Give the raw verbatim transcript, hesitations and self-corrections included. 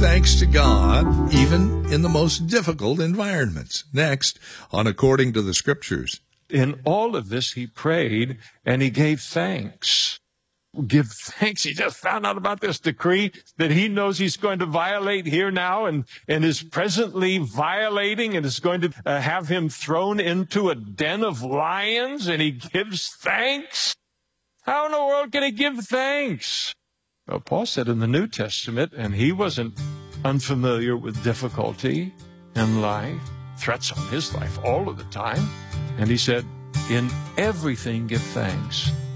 thanks to God, even in the most difficult environments. Next, on According to the Scriptures. In all of this, he prayed and he gave thanks. Give thanks. He just found out about this decree that he knows he's going to violate here now and, and is presently violating and is going to uh, have him thrown into a den of lions, and he gives thanks. How in the world can he give thanks? Well, Paul said in the New Testament, and he wasn't unfamiliar with difficulty in life, threats on his life all of the time. And he said, in everything give thanks.